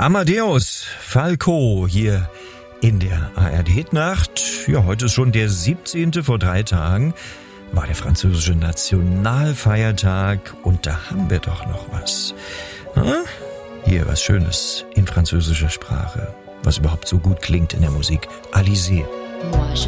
Amadeus Falco hier in der ARD-Nacht. Ja, heute ist schon der 17. Vor 3 Tagen war der französische Nationalfeiertag und da haben wir doch noch was. Hier was Schönes in französischer Sprache, was überhaupt so gut klingt in der Musik. Alizé.